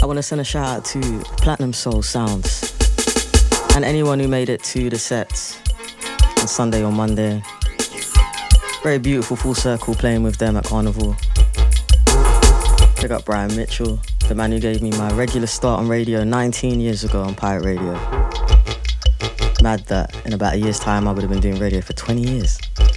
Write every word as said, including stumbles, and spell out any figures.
I want to send a shout out to Platinum Soul Sounds and anyone who made it to the sets on Sunday or Monday. Very beautiful full circle playing with them at Carnival. Pick up Brian Mitchell, the man who gave me my regular start on radio nineteen years ago on Pirate Radio. Mad that in about a year's time I would have been doing radio for twenty years.